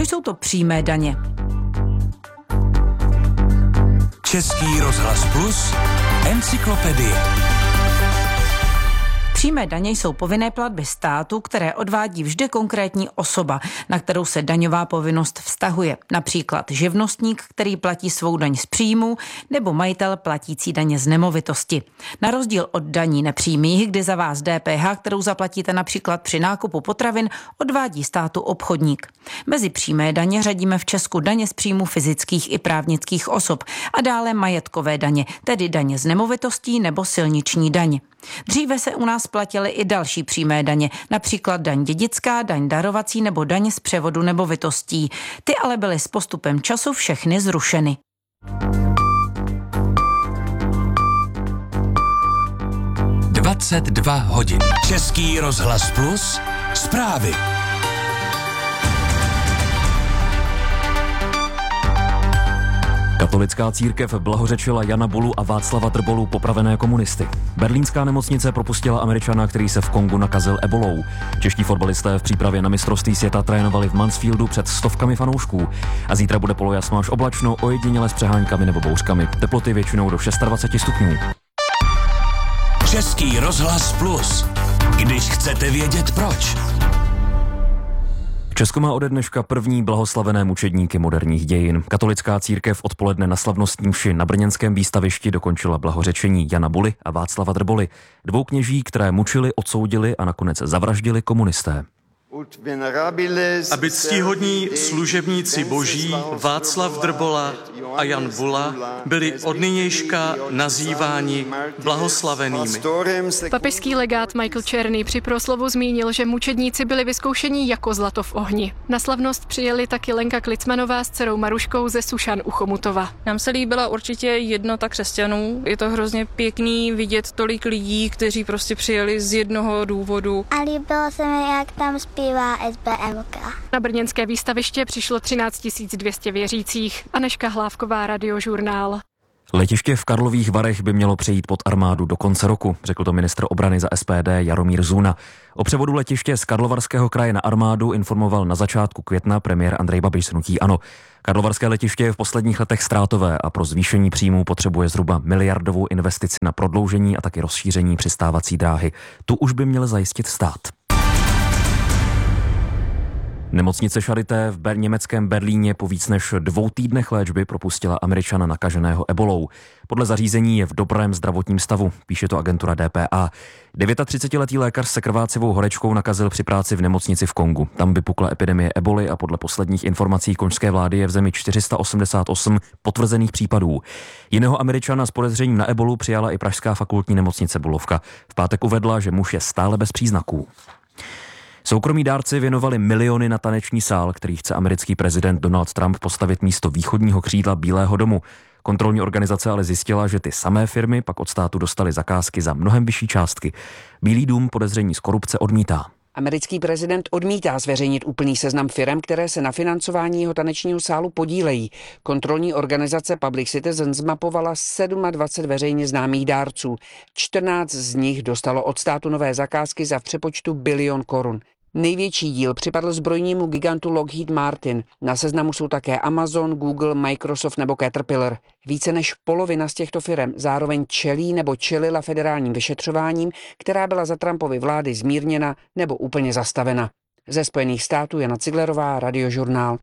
jsou to přímé daně. Český rozhlas Plus, encyklopedie. Přímé daně jsou povinné platby státu, které odvádí vždy konkrétní osoba, na kterou se daňová povinnost vztahuje. Například živnostník, který platí svou daň z příjmu, nebo majitel platící daně z nemovitosti. Na rozdíl od daní nepřímých, kdy za vás DPH, kterou zaplatíte například při nákupu potravin, odvádí státu obchodník. Mezi přímé daně řadíme v Česku daně z příjmu fyzických i právnických osob a dále majetkové daně, tedy daně z nemovitostí nebo silniční daň. Dříve se u nás platily i další přímé daně, například daň dědická, daň darovací nebo daň z převodu nemovitostí. Ty ale byly s postupem času všechny zrušeny. hodin. Český rozhlas Plus, zprávy. Katolická církev blahořečila Jana Bulu a Václava Drbolu, popravené komunisty. Berlínská nemocnice propustila Američana, který se v Kongu nakazil ebolou. Čeští fotbalisté v přípravě na mistrovství světa trénovali v Mansfieldu před stovkami fanoušků. A zítra bude polojasno až oblačno, ojediněle s přeháňkami nebo bouřkami. Teploty většinou do 26 stupňů. Český rozhlas Plus. Když chcete vědět proč. Česko má ode dneška první blahoslavené mučedníky moderních dějin. Katolická církev odpoledne na slavnostní mši na brněnském výstavišti dokončila blahořečení Jana Buly a Václava Drboly, dvou kněží, které mučili, odsoudili a nakonec zavraždili komunisté. Aby ctihodní služebníci boží Václav Drbola a Jan Bula byli od nynějška nazýváni blahoslavenými. Papežský legát Michael Černý při proslovu zmínil, že mučedníci byli vyzkoušeni jako zlato v ohni. Na slavnost přijeli taky Lenka Klicmanová s dcerou Maruškou ze Sušan u Chomutova. Nám se líbila určitě jednota křesťanů. Je to hrozně pěkný vidět tolik lidí, kteří prostě přijeli z jednoho důvodu. A líbilo se mi, jak tam zpívá SBMK. Na brněnské výstaviště přišlo 13 200 věřících. Anežka Hlávková, Radiožurnál. Letiště v Karlových Varech by mělo přejít pod armádu do konce roku, řekl to ministr obrany za SPD Jaromír Zuna. O převodu letiště z Karlovarského kraje na armádu informoval na začátku května premiér Andrej Babiš z hnutí ANO. Karlovarské letiště je v posledních letech ztrátové a pro zvýšení příjmů potřebuje zhruba miliardovou investici na prodloužení a taky rozšíření přistávací dráhy. Tu už by měl zajistit stát. Nemocnice Charité v německém Berlíně po víc než 2 týdnech léčby propustila Američana nakaženého ebolou. Podle zařízení je v dobrém zdravotním stavu, píše to agentura DPA. 39letý lékař se krvácivou horečkou nakazil při práci v nemocnici v Kongu. Tam vypukla epidemie eboly a podle posledních informací konžské vlády je v zemi 488 potvrzených případů. Jiného Američana s podezřením na ebolu přijala i pražská fakultní nemocnice Bulovka. V pátek uvedla, že muž je stále bez příznaků. Soukromí dárci věnovali miliony na taneční sál, který chce americký prezident Donald Trump postavit místo východního křídla Bílého domu. Kontrolní organizace ale zjistila, že ty samé firmy pak od státu dostaly zakázky za mnohem vyšší částky. Bílý dům podezření z korupce odmítá. Americký prezident odmítá zveřejnit úplný seznam firem, které se na financování jeho tanečního sálu podílejí. Kontrolní organizace Public Citizen zmapovala 27 veřejně známých dárců. 14 z nich dostalo od státu nové zakázky za v přepočtu bilion korun. Největší díl připadl zbrojnímu gigantu Lockheed Martin. Na seznamu jsou také Amazon, Google, Microsoft nebo Caterpillar. Více než polovina z těchto firem zároveň čelí nebo čelila federálním vyšetřováním, která byla za Trumpovy vlády zmírněna nebo úplně zastavena. Ze Spojených států Jana Ciglerová, Radiožurnál.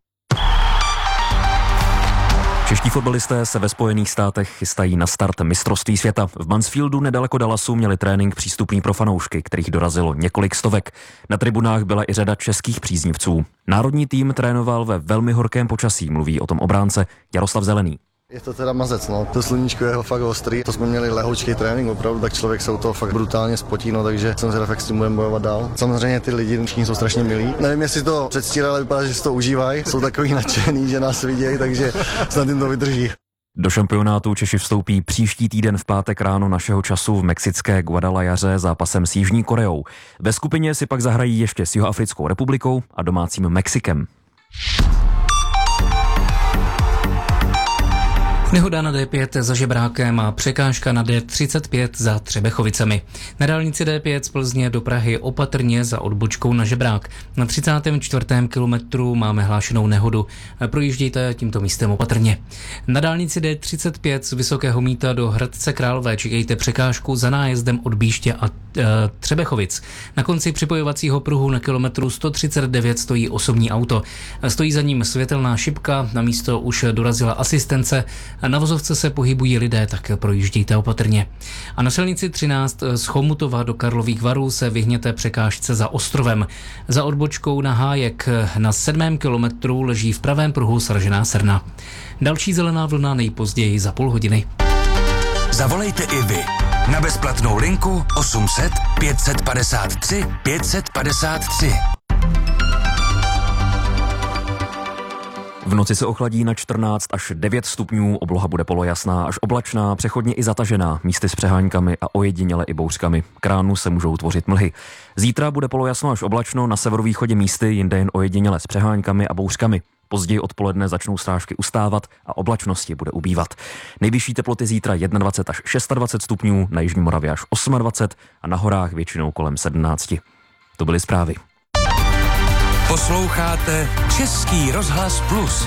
Čeští fotbalisté se ve Spojených státech chystají na start mistrovství světa. V Mansfieldu nedaleko Dallasu měli trénink přístupný pro fanoušky, kterých dorazilo několik stovek. Na tribunách byla i řada českých příznivců. Národní tým trénoval ve velmi horkém počasí, mluví o tom obránce Jaroslav Zelený. Je to teda mazec, no. To sluníčko je fakt ostrý. To jsme měli lehoučký trénink, opravdu, tak člověk se u toho fakt brutálně spotí, no, takže jsem zvědav, jak s tím budeme bojovat dál. Samozřejmě ty lidi všichni jsou strašně milí. Nevím, jestli to předstírají, ale vypadá, že si to užívají. Jsou takový nadšený, že nás vidějí, takže snad jim to vydrží. Do šampionátu Češi vstoupí příští týden v pátek ráno našeho času v mexické Guadalajaře zápasem s Jižní Koreou. Ve skupině si pak zahrají ještě s Jihoafrickou republikou a domácím Mexikem. Nehoda na D5 za Žebrákem a překážka na D35 za Třebechovicemi. Na dálnici D5 z Plzně do Prahy opatrně za odbočkou na Žebrák. Na 34. kilometru máme hlášenou nehodu. Projíždějte tímto místem opatrně. Na dálnici D35 z Vysokého Mýta do Hradce Králové čekejte překážku za nájezdem od Bíště a Třebechovic. Na konci připojovacího pruhu na kilometru 139 stojí osobní auto. Stojí za ním světelná šipka, na místo už dorazila asistence. Na vozovce se pohybují lidé, tak projíždějte opatrně. A na silnici 13 z Chomutova do Karlových Varů se vyhněte překážce za Ostrovem. Za odbočkou na Hájek na 7. kilometru leží v pravém pruhu sražená srna. Další zelená vlna nejpozději za půl hodiny. Zavolejte i vy na bezplatnou linku 800 553 553. V noci se ochladí na 14 až 9 stupňů, obloha bude polojasná až oblačná, přechodně i zatažená, místy s přeháňkami a ojediněle i bouřkami. K ránu se můžou tvořit mlhy. Zítra bude polojasno až oblačno, na severovýchodě místy, jinde jen ojediněle s přeháňkami a bouřkami. Později odpoledne začnou srážky ustávat a oblačnosti bude ubývat. Nejvyšší teploty zítra 21 až 26 stupňů, na jižní Moravě až 28 a na horách většinou kolem 17. To byly zprávy. Posloucháte Český rozhlas Plus.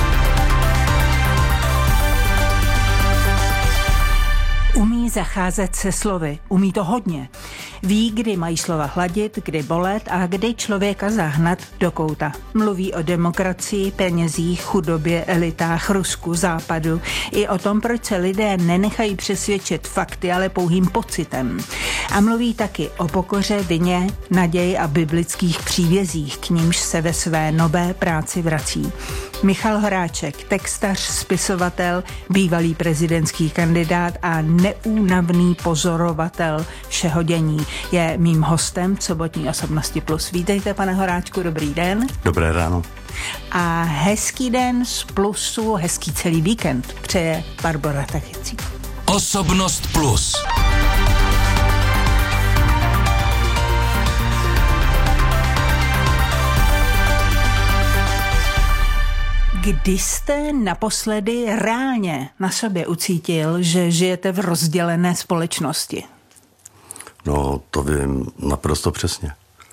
Umí zacházet se slovy, umí to hodně. Ví, kdy mají slova hladit, kdy bolet a kdy člověka zahnat do kouta. Mluví o demokracii, penězích, chudobě, elitách, Rusku, západu. I o tom, proč se lidé nenechají přesvědčit fakty, ale pouhým pocitem. A mluví taky o pokoře, vině, naději a biblických příbězích, k nímž se ve své nové práci vrací. Michal Horáček, textař, spisovatel, bývalý prezidentský kandidát a neúnavný pozorovatel všeho dění, je mým hostem v sobotní Osobnosti Plus. Vítejte, pane Horáčku, dobrý den. Dobré ráno. A hezký den z Plusu, hezký celý víkend přeje Barbora Tachycí. Osobnost Plus. Kdy jste naposledy reálně na sobě ucítil, že žijete v rozdělené společnosti? No, to vím naprosto přesně.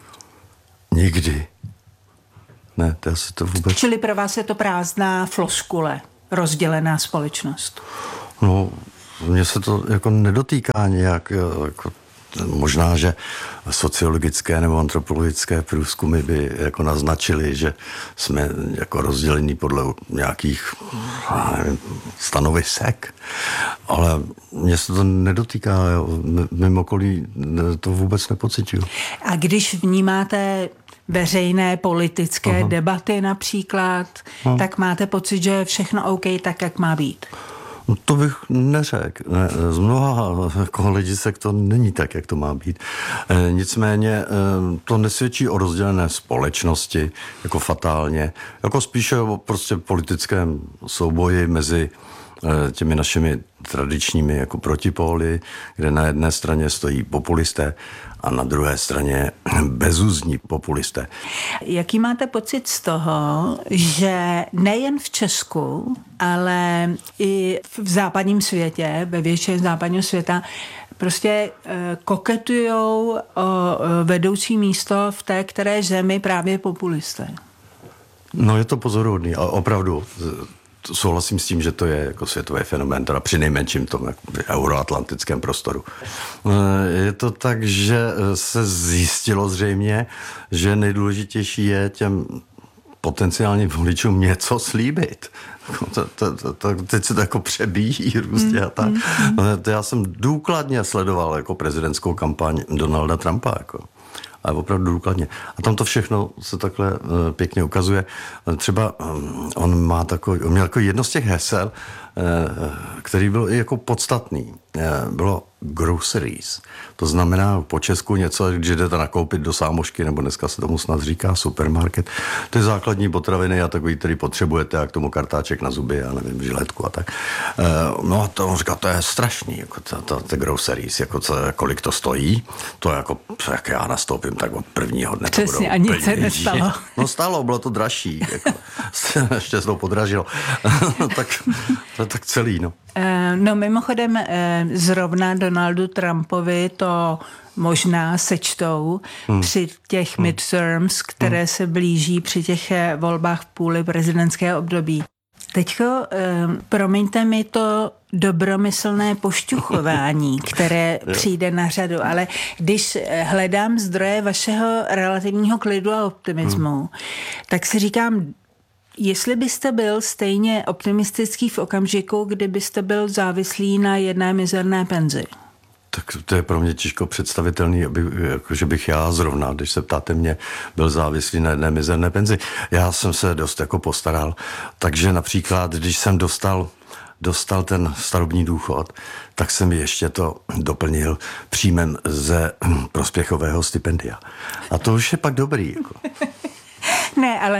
Nikdy. Ne, to asi to vůbec... Čili pro vás je to prázdná floskule, rozdělená společnost? No, mně se to jako nedotýká nějak, jako možná, že sociologické nebo antropologické průzkumy by jako naznačily, že jsme jako rozdělení podle nějakých stanovisek, ale mně se to nedotýká, mimo okolí to vůbec nepociťuju. A když vnímáte veřejné politické debaty například, tak máte pocit, že je všechno OK tak, jak má být? To bych neřekl. Ne, z mnoha jako lidisek to není tak, jak to má být. Nicméně to nesvědčí o rozdělené společnosti jako fatálně, jako spíše o prostě politickém souboji mezi těmi našimi tradičními jako protipóly, kde na jedné straně stojí populisté a na druhé straně bezúzní populisté. Jaký máte pocit z toho, že nejen v Česku, ale i v západním světě, ve většině západního světa, prostě koketujou o vedoucí místo v té které zemi právě populisté? No, je to pozoruhodný a opravdu souhlasím s tím, že to je jako světový fenomén, teda přinejmenším tom euroatlantickém prostoru. Je to tak, že se zjistilo zřejmě, že nejdůležitější je těm potenciálním voličům něco slíbit. Teď se to jako přebíjí různě a tak. Já jsem důkladně sledoval jako prezidentskou kampaň Donalda Trumpa, jako. Ale opravdu důkladně. A tam to všechno se takhle pěkně ukazuje. Třeba on měl jako jedno z těch hesel, který byl i jako podstatný. Bylo groceries. To znamená po česku něco, když jdete nakoupit do sámošky, nebo dneska se tomu snad říká supermarket. Ty základní potraviny a takový, který potřebujete, a k tomu kartáček na zuby, a nevím, žiletku a tak. No a to on říká, to je strašný, jako to groceries, jako kolik to stojí. To jako, jak já nastoupím, tak od prvního dne. Přesně, a nic se nestalo. No stalo, bylo to dražší. Jako, ještě se to podražilo. Tak tak celý, no. No mimochodem zrovna Donaldu Trumpovi to možná sečtou při těch midterms, které se blíží při těch volbách v půli prezidentského období. Teďko, promiňte mi to dobromyslné pošťuchování, které přijde na řadu, ale když hledám zdroje vašeho relativního klidu a optimismu, tak si říkám, jestli byste byl stejně optimistický v okamžiku, kdybyste byl závislý na jedné mizerné penzi. Tak to je pro mě těžko představitelný, že bych já zrovna, když se ptáte mě, byl závislý na jedné mizerné penzi. Já jsem se dost jako postaral, takže například, když jsem dostal ten starobní důchod, tak jsem ještě to doplnil příjmem ze prospěchového stipendia. A to už je pak dobrý. Jako. Ne, ale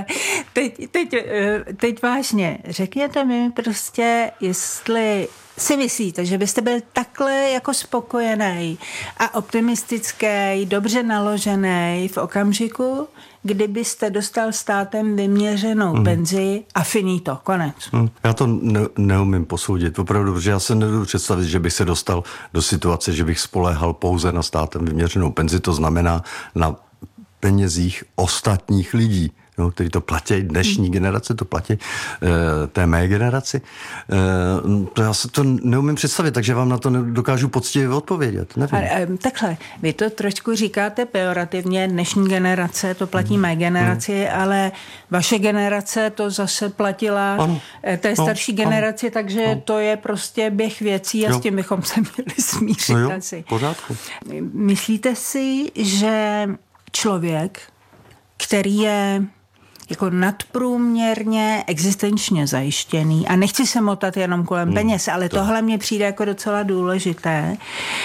teď vážně, řekněte mi prostě, jestli si myslíte, že byste byl takhle jako spokojený a optimistický, dobře naložený v okamžiku, kdybyste dostal státem vyměřenou penzi a finito, konec. Já to neumím posoudit, opravdu, protože já se nedovedu představit, že bych se dostal do situace, že bych spoléhal pouze na státem vyměřenou penzi, to znamená na penězích ostatních lidí, no, kteří to platí, dnešní generace to platí, té mé generaci. To já se to neumím představit, takže vám na to nedokážu poctivě odpovědět. Nevím. Takhle, vy to trošku říkáte pejorativně, dnešní generace to platí mé generaci, ale vaše generace to zase platila té starší generaci, takže to je prostě běh věcí a s tím bychom se měli smířit asi. Pořádku. Myslíte si, že člověk, který je jako nadprůměrně existenčně zajištěný, a nechci se motat jenom kolem peněz, ale tohle mně přijde jako docela důležité,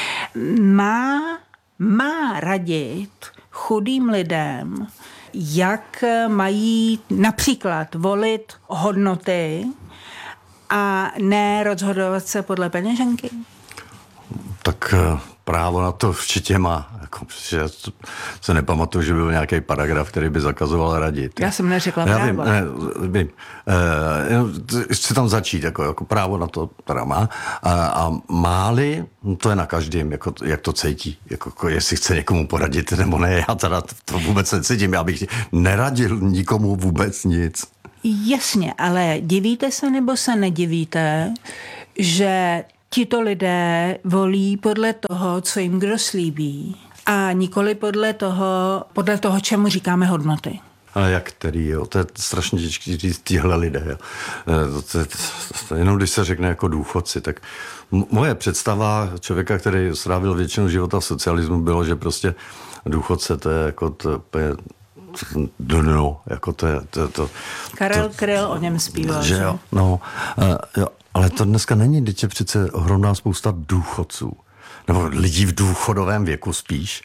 má radit chudým lidem, jak mají například volit hodnoty a ne rozhodovat se podle peněženky? Tak právo na to určitě má. Já se nepamatuju, že byl nějaký paragraf, který by zakazoval radit. Já jsem neřekla právo. Vím. Chci tam začít, jako právo na to teda má. A máli, to je na každém, jak to cítí. Jako, jestli chce někomu poradit, nebo ne. Já teda to vůbec necítím. Já bych neradil nikomu vůbec nic. Jasně, ale divíte se nebo se nedivíte, že tito lidé volí podle toho, co jim kdo slíbí, a nikoli podle toho, čemu říkáme hodnoty. A jak který, jo? To je strašně těžké říct tihle lidé. Jo? Jenom když se řekne jako důchodci, tak moje představa člověka, který strávil většinu života v socialismu, bylo, že prostě důchodce to je jako to Karel Kryl o něm zpíval. Že jo? No, jo. Ale to dneska není, teď je přece ohromná spousta důchodců. Nebo lidí v důchodovém věku spíš,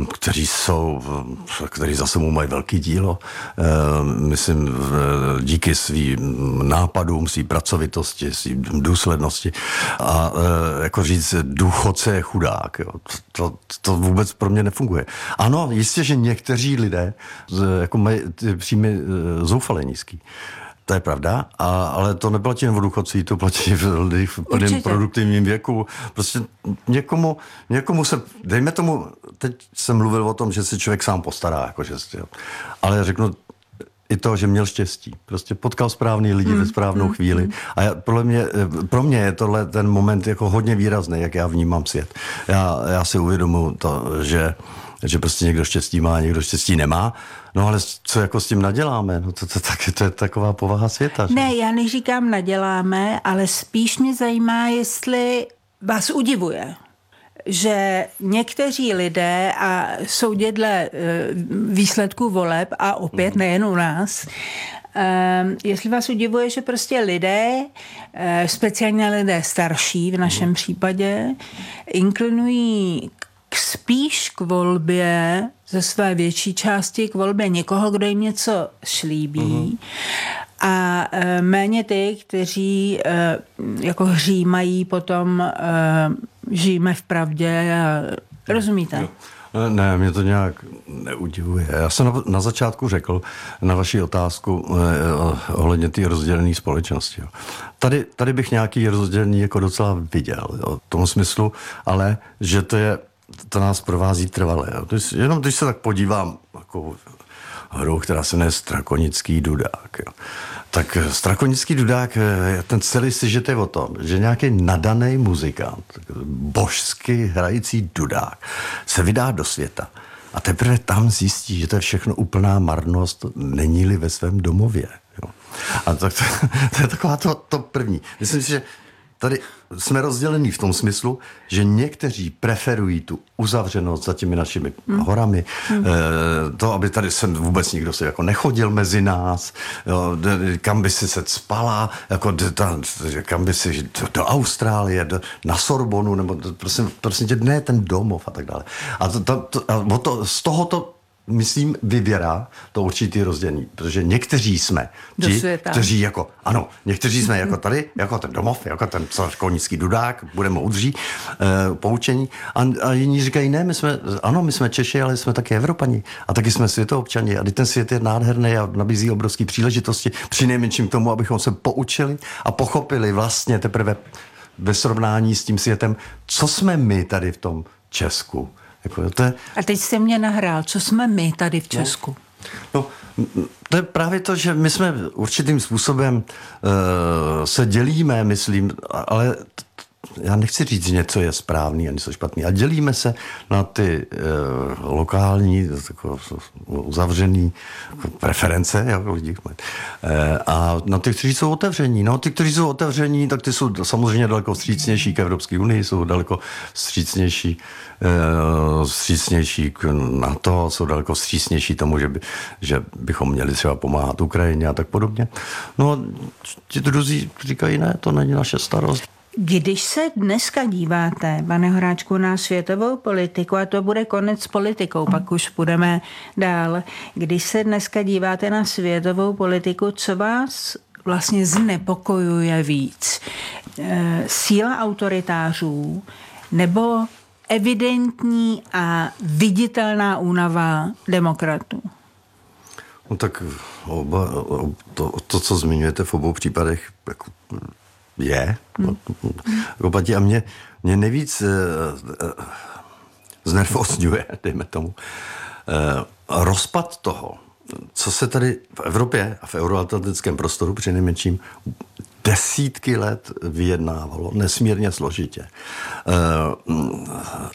kteří za sebou mají velký dílo. Myslím, díky svým nápadům, svým pracovitosti, svým důslednosti. A jako říct, důchodce je chudák. Jo. To vůbec pro mě nefunguje. Ano, jistě, že někteří lidé jako mají ty příjmy zoufale nízký. To je pravda, ale to neplatí jen v důchodcích, to platí v plném produktivním věku. Prostě někomu se, dejme tomu, teď jsem mluvil o tom, že se člověk sám postará, ale řeknu i to, že měl štěstí. Prostě potkal správný lidi ve správnou chvíli. A pro mě je tohle ten moment jako hodně výrazný, jak já vnímám svět. Já si uvědomuji to, že prostě někdo štěstí má, někdo štěstí nemá. No ale co jako s tím naděláme? No to je taková povaha světa. Že? Ne, já neříkám naděláme, ale spíš mě zajímá, jestli vás udivuje, že někteří lidé, a soudě dle výsledků voleb, a opět nejen u nás, jestli vás udivuje, že prostě lidé, speciálně lidé starší v našem případě, inklinují spíš k volbě, ze své větší části k volbě někoho, kdo jim něco slíbí, a méně ty, kteří jako hřímají potom žijeme v pravdě a rozumíte? Ne, mě to nějak neudivuje. Já jsem na začátku řekl na vaši otázku ohledně té rozdělené společnosti. Tady bych nějaký rozdělení jako docela viděl, jo, v tom smyslu, ale že to nás provází trvale. Jo. Jenom když se tak podívám jako hru, která se jmenuje Strakonický dudák. Jo. Tak Strakonický dudák, ten celý sižet je o tom, že nějaký nadaný muzikant, božsky hrající dudák, se vydá do světa a teprve tam zjistí, že to je všechno úplná marnost, není-li ve svém domově. Jo. A to je taková to první. Myslím si, že tady jsme rozdělení v tom smyslu, že někteří preferují tu uzavřenost za těmi našimi horami, to, aby tady sem vůbec nikdo se jako nechodil mezi nás, jo, kam by si se spala, jako kam by si do Austrálie, na Sorbonu, nebo prosím tě, ne ten domov a tak dále. A z tohoto myslím, vyvěrá to určitý rozdělení, protože někteří jsme ti, kteří někteří jsme jako tady, jako ten domov, jako ten Strakonický dudák, budeme udrží poučení a jiní říkají, ne, my jsme Češi, ale jsme taky Evropani a taky jsme světoobčani a ten svět je nádherný a nabízí obrovské příležitosti, přinejmenším k tomu, abychom se poučili a pochopili vlastně teprve ve srovnání s tím světem, co jsme my tady v tom Česku. A teď jste mě nahrál, co jsme my tady v Česku? No, to je právě to, že my jsme určitým způsobem se dělíme, myslím, ale já nechci říct, že něco je správný a něco špatný, a dělíme se na ty lokální, uzavřený preference, jako lidi, a na ty, kteří jsou otevření. No, ty, kteří jsou otevření, tak ty jsou samozřejmě daleko vstřícnější k Evropské unii, jsou daleko vstřícnější k NATO, jsou daleko vstřícnější tomu, že bychom měli třeba pomáhat Ukrajině a tak podobně. No a ti druzí říkají, ne, to není naše starost. Když se dneska díváte, pane Horáčku, na světovou politiku, a to bude konec s politikou, pak už půjdeme dál, když se dneska díváte na světovou politiku, co vás vlastně znepokojuje víc? Síla autoritářů nebo evidentní a viditelná únava demokratů? No tak to, co zmiňujete v obou případech, jako je. A mě nejvíc znervozňuje, dejme tomu, rozpad toho, co se tady v Evropě a v euroatlantickém prostoru přinejmenším desítky let vyjednávalo, nesmírně složitě.